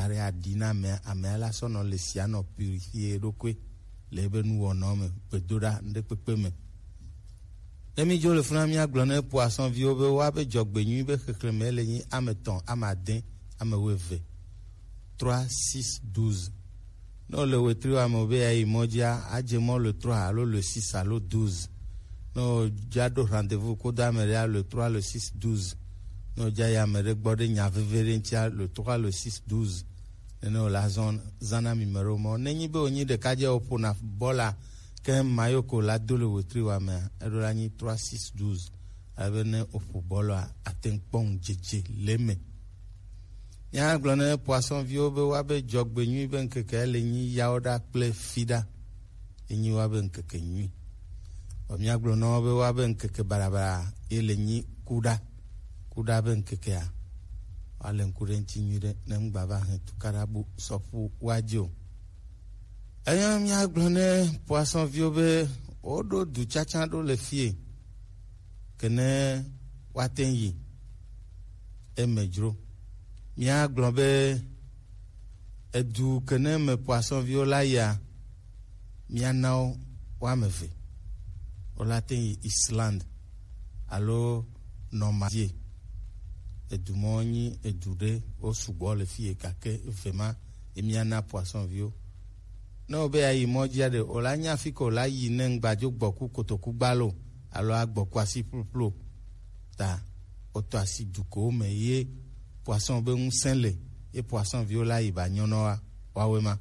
kare adina me la sono le siano purifier dokwe le benu wonome pedoda nde pepeme emi jo le funa mi aglone poisson vi obe wa be jogbenyu be kekleme le yin ameton amadin ameweve 3 6 12 no le wetri amobe ya imodia ajemo le 3 alo le 6 alo 12 no jado rendez-vous ko da meria le 3 le 6 12 no jaya mere gbode nya veverentia le 3 le 6 12 no la zone zana numero mo nenyi be onyi de kaje opona bola ken mayoko la dole wetri wa me edola ni 3 6 12 avene opo bola atenpon jeje leme ya glone poisson vio be wa be jogbenyu be nkeke le nyi yaoda ple fida enyi wa be nkeke nyi o mi aglono be wa be nkeke barabara ele nyi kuda be nkeke ya ale nkurenchi nyire na mgbaba he tukarabu sofu wajo ayan mi aglone poisson vio be odo du chacha do le fie kene watenyi emejro mi aglobe edu kene me poisson vio la ya mi anao wa meve o latin Island alo Normandie edumoni edude o subo le fie kake fema emiana poisson vio no be ayi modia de olanya fiko la yi nengbajo gboku kotoku gbalo alo agboku asiplo ta oto asiduko meye poisson be unsenle e poisson vio la iba nyono wa wema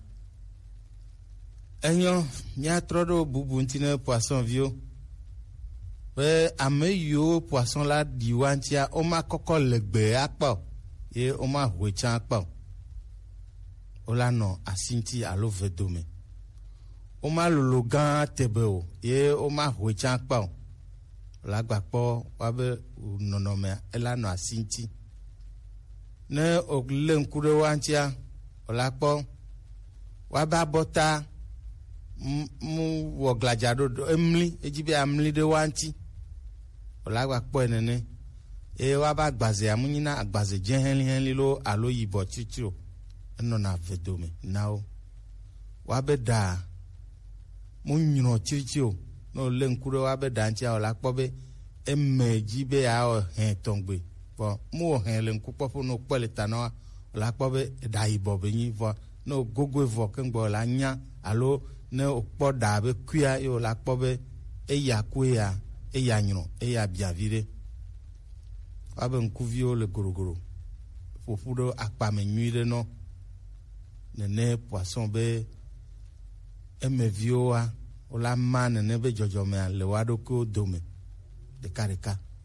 enyo nya trodo bubu ntine poisson vio we ameyo poisson la diwantia o ma koko legbe apa e o ma hwecha apa o la no asinti alo vedome o ma lolo gan tebeo e o ma hwecha apa la gbapo wa be nonome e la no asinti ne o le nkure wantia o la po wa ba bota mu wo glajado emli ejibe amli de wanti olagba po enene e wa ba gbaze amunyina agbaze jehenli lo alo yibo chichiro eno na vedome now wa be da munyino chichiro no le nkure wa be da ntia ola po be emeji be ya o hen tongbe bo mu hen le nkupo fo no pele tano ola po be da yibo be yin vo no gogo vo kengbo la nya alo ne okpo da be kuya yo la po be eya kuya eya nyino eya biavire abe nkuvio le gorogoro fofudo akpame nyuire no nene poisson be emevioa ola man ne be jojome le wado ko dome de kareka